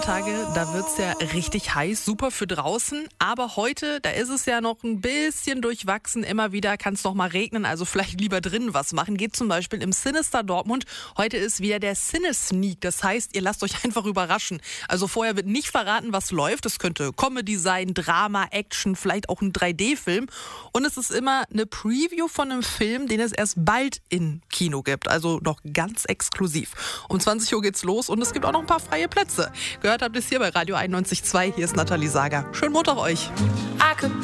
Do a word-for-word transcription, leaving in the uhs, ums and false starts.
Tage, da wird's ja richtig heiß, super für draußen. Aber heute, da ist es ja noch ein bisschen durchwachsen. Immer wieder kann es noch mal regnen, also vielleicht lieber drinnen was machen. Geht zum Beispiel im Sinister Dortmund. Heute ist wieder der Cine-Sneak. Das heißt, ihr lasst euch einfach überraschen. Also vorher wird nicht verraten, was läuft. Es könnte Comedy sein, Drama, Action, vielleicht auch ein drei D-Film. Und es ist immer eine Preview von einem Film, den es erst bald im Kino gibt. Also noch ganz exklusiv. Um zwanzig Uhr geht's los und es gibt auch noch ein paar freie Plätze. Gehört habt ihr es hier bei Radio einundneunzig Komma zwei. Hier ist Nathalie Sager. Schönen Montag euch.